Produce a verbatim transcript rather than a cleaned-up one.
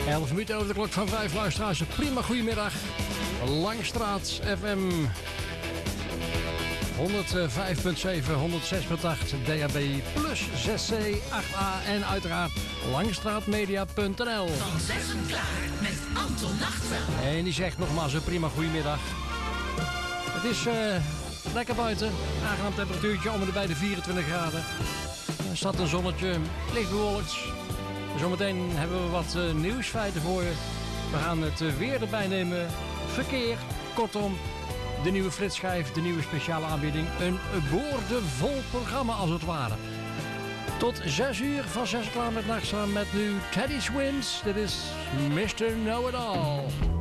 elf minuten over de klok van vijf, luisteraars. Prima goedemiddag. Langstraat F M. honderdvijf komma zeven, honderdzes komma acht, D A B plus zes C, acht A en uiteraard langstraatmedia punt n l. Van zessen klaar met Anton Nachtveld. En die zegt nogmaals een prima goedemiddag. Het is uh, lekker buiten. Aangenaam temperatuurtje om en bij de vierentwintig graden. Er staat een zonnetje, licht bewolkt. Zometeen hebben we wat uh, nieuwsfeiten voor je. We gaan het uh, weer erbij nemen. Verkeer, kortom. De nieuwe flitsschijf, de nieuwe speciale aanbieding. Een boordevol programma als het ware. Tot zes uur, van zes klaar met nacht samen met nu Teddy Swims. Dit is mister Know-It-All.